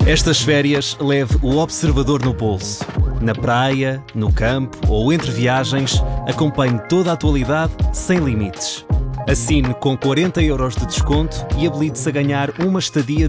Estas férias, leve o observador no bolso. Na praia, no campo ou entre viagens, acompanhe toda a atualidade sem limites. Assine com 40 € de desconto e habilite-se a ganhar uma estadia